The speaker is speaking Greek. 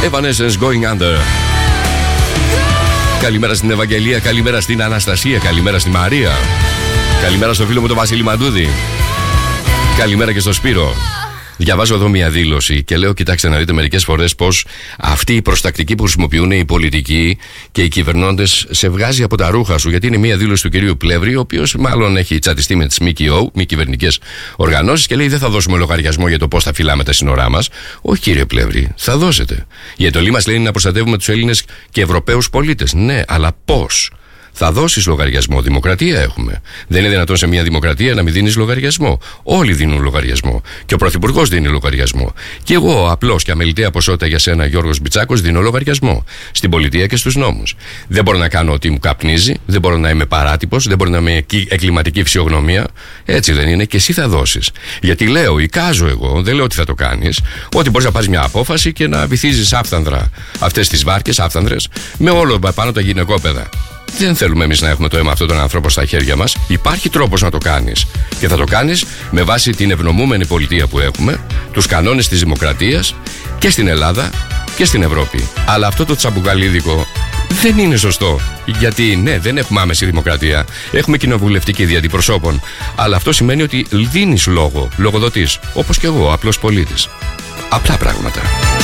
Evanescence Going Under. Καλημέρα στην Ευαγγελία, καλημέρα στην Αναστασία, καλημέρα στη Μαρία. Καλημέρα στο φίλο μου τον Βασίλη Μαντούδη. Καλημέρα και στο Σπύρο. Διαβάζω εδώ μια δήλωση και λέω: κοιτάξτε να δείτε μερικές φορές πως αυτή η προστακτική που χρησιμοποιούν οι πολιτικοί και οι κυβερνώντες σε βγάζει από τα ρούχα σου. Γιατί είναι μια δήλωση του κυρίου Πλεύρη, ο οποίος μάλλον έχει τσατιστεί με τις ΜΚΟ, μη κυβερνητικές οργανώσεις, και λέει: δεν θα δώσουμε λογαριασμό για το πώς θα φυλάμε τα σύνορά μας. Όχι, κύριε Πλεύρη, θα δώσετε. Η εντολή μας λέει να προστατεύουμε τους Έλληνες και Ευρωπαίους πολίτες. Ναι, αλλά πώς? Θα δώσεις λογαριασμό. Δημοκρατία έχουμε. Δεν είναι δυνατόν σε μια δημοκρατία να μην δίνεις λογαριασμό. Όλοι δίνουν λογαριασμό. Και ο Πρωθυπουργός δίνει λογαριασμό. Και εγώ, απλώς και αμεληταία ποσότητα για σένα, Γιώργος Μπιτσάκος, δίνω λογαριασμό. Στην πολιτεία και στους νόμους. Δεν μπορώ να κάνω ό,τι μου καπνίζει. Δεν μπορώ να είμαι παράτυπος. Δεν μπορώ να είμαι εγκληματική φυσιογνωμία. Έτσι δεν είναι? Και εσύ θα δώσεις. Γιατί λέω, εικάζω εγώ, δεν λέω ότι θα το κάνεις, ότι μπορείς να πάρεις μια απόφαση και να βυθίζεις άφθανδρα αυτές τις βάρκες, άφθανδρες, με όλο πάνω τα γυναικόπαιδα. Δεν θέλουμε εμείς να έχουμε το αίμα αυτών των ανθρώπων στα χέρια μας. Υπάρχει τρόπος να το κάνεις. Και θα το κάνεις με βάση την ευνομούμενη πολιτεία που έχουμε, τους κανόνες της δημοκρατίας και στην Ελλάδα και στην Ευρώπη. Αλλά αυτό το τσαμπουκαλίδικο δεν είναι σωστό. Γιατί ναι, δεν έχουμε άμεση δημοκρατία. Έχουμε κοινοβουλευτική δια αντιπροσώπων. Αλλά αυτό σημαίνει ότι δίνεις λόγο, λογοδοτείς. Όπως και εγώ, απλός πολίτης. Απλά πράγματα.